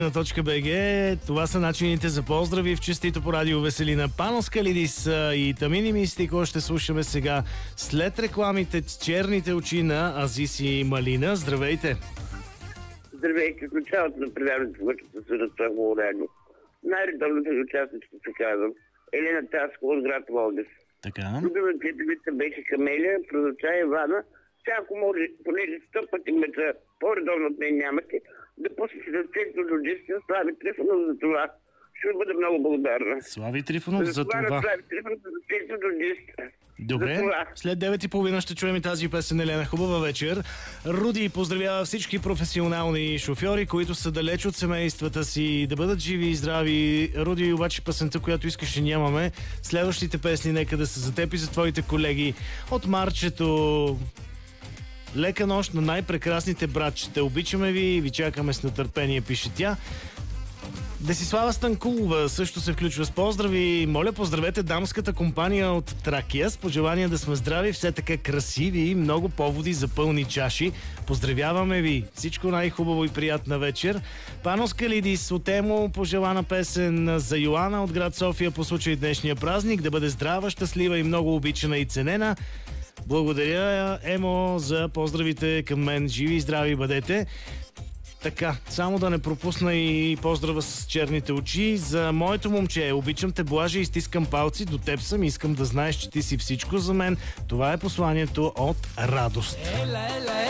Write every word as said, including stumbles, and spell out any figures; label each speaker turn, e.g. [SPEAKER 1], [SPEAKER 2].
[SPEAKER 1] На точка БГ. Това са начините за поздрави в честито по радио Веселина. Панос Калидис и Тамини Мистико ще слушаме сега след рекламите с черните очи на Азиси Малина. Здравейте!
[SPEAKER 2] Здравейте! В началото на предаването, което се разтъгва радио. Най-редовната участничка се казвам Елена Таскова от град Волгес.
[SPEAKER 1] Така.
[SPEAKER 2] Любимата певица беше Камелия, продължава Ивана. Сега ако може, понеже сто пъти ме за по-редовно от мен нямате, да пуснете за център до десет Слави Трифонов за това. Ще бъда много благодарна.
[SPEAKER 1] Слави Трифонов за, за това.
[SPEAKER 2] Слави Трифонов за център до десет.
[SPEAKER 1] Добре, след девет и половина ще чуем и тази песен. Елена, хубава вечер. Руди поздравява всички професионални шофьори, които са далеч от семействата си, да бъдат живи и здрави. Руди, обаче песента, която искаш, нямаме. Следващите песни нека да са за теб и за твоите колеги. От Марчето. Лека нощ на най-прекрасните братчета. Обичаме ви и ви чакаме с нетърпение, пише тя. Десислава Станкулова също се включва с поздрави. Моля, поздравете дамската компания от Тракия с пожелания да сме здрави, все така красиви и много поводи за пълни чаши. Поздравяваме ви! Всичко най-хубаво и приятна вечер. Панос Калидис от Емо пожелана песен за Йоана от град София по случай днешния празник. Да бъде здрава, щастлива и много обичана и ценена. Благодаря, Емо, за поздравите към мен. Живи и здрави бъдете. Така, само да не пропусна и поздрава с черните очи за моето момче. Обичам те, Блаже, и стискам палци. До теб съм. Искам да знаеш, че ти си всичко за мен. Това е посланието от Радост.